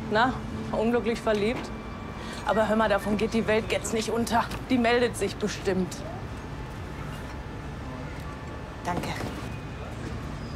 Na, unglücklich verliebt? Aber hör mal, davon geht die Welt jetzt nicht unter. Die meldet sich bestimmt. Danke.